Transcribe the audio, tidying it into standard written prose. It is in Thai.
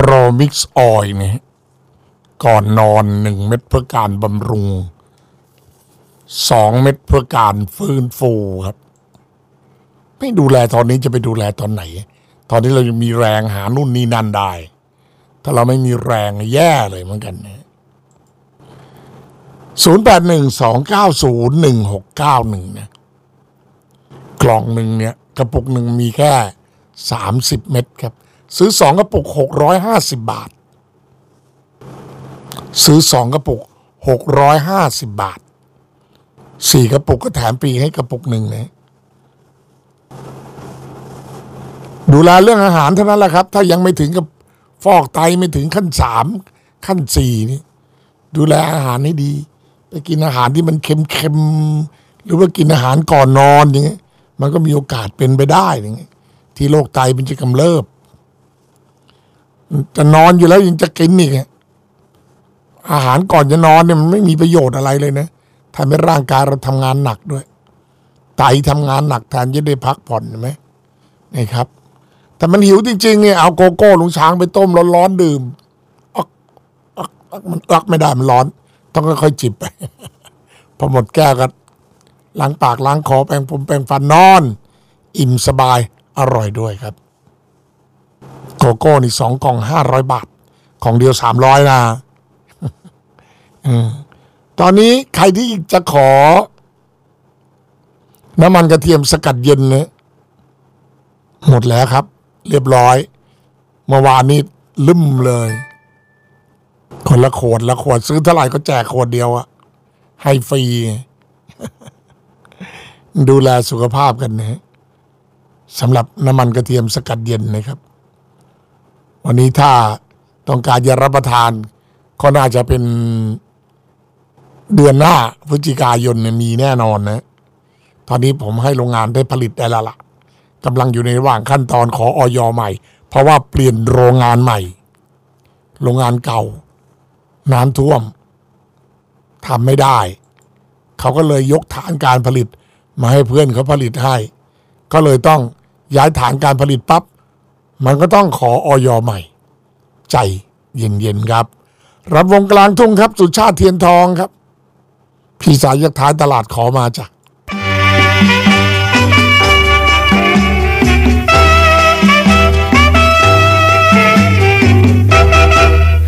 รอมิกซ์ออยล์เนี่ยก่อนนอน1 เม็ดเพื่อการบำรุง2 เม็ดเพื่อการฟื้นฟูครับไม่ดูแลตอนนี้จะไปดูแลตอนไหนตอนที่เราจะมีแรงหานู่นนี่นั่นได้ถ้าเราไม่มีแรงแย่เลยเหมือนกันนะ0812901691นะกล่องหนึ่งเนี่ยกระปุกหนึ่งมีแค่30 เม็ดครับซื้อ2 กระปุก650 บาทซื้อ2 กระปุก650 บาท4 กระปุกก็แถมฟรีให้กระปุกหนึ่งนะดูแลเรื่องอาหารเท่านั้นแหละครับถ้ายังไม่ถึงกับฟอกไตไม่ถึงขั้น3ขั้น4นี่ดูแลอาหารให้ดีไปกินอาหารที่มันเค็มๆหรือว่ากินอาหารก่อนนอนอย่างเงี้ยมันก็มีโอกาสเป็นไปได้อย่างเงี้ยที่โรคไตมันจะกำเริบจะนอนอยู่แล้วยังจะกินอีกอาหารก่อนจะนอนเนี่ยมันไม่มีประโยชน์อะไรเลยนะทำให้ร่างกายเราทำงานหนักด้วยไตทำงานหนักแทนจะได้พักผ่อนใช่ไหมนี่ครับแต่มันหิวจริงๆเนี่ยเอาโกโก้ลุงช้างไปต้มร้อนๆดื่มมันไม่ได้มันร้อนต้องค่อยๆจิบไป พอหมดแก้วก็ล้างปากล้างคอแปรงผมแปรงฟันนอนอิ่มสบายอร่อยด้วยครับโกโก้นี่2 กล่อง500 บาทของเดียว300นะตอนนี้ใครที่จะขอน้ำมันกระเทียมสกัดเย็นเนี่ยหมดแล้วครับเรียบร้อยเมื่อวานนี้ลืมเลยคนละขวดซื้อเท่าไหร่ก็แจกขวดเดียวอะให้ฟรี ดูแลสุขภาพกันนะสำหรับน้ำมันกระเทียมสกัดเย็นนะครับวันนี้ถ้าต้องการจะรับประทานก็น่าจะเป็นเดือนหน้าพฤศจิกายนเนี่ยมีแน่นอนนะตอนนี้ผมให้โรงงานได้ผลิตได้แล้วล่ะกำลังอยู่ในระหว่างขั้นตอนขออย.ใหม่เพราะว่าเปลี่ยนโรงงานใหม่โรงงานเก่าน้ำท่วมทำไม่ได้เขาก็เลยยกฐานการผลิตมาให้เพื่อนเขาผลิตให้ก็เลยต้องย้ายฐานการผลิตปั๊บมันก็ต้องขออย.ใหม่ใจเย็นๆครับรับวงกลางทุ่งครับสุชาติเทียนทองครับพี่สายยักท้ายตลาดขอมาจ้ะ